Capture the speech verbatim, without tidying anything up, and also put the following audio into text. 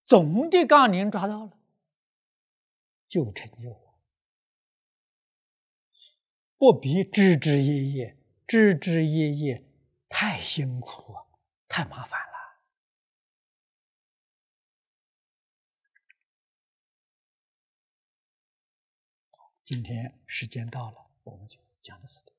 总的纲领抓到了，就成就了，不必枝枝叶叶，枝枝叶叶太辛苦啊，太麻烦了。今天时间到了，我们就讲到这里。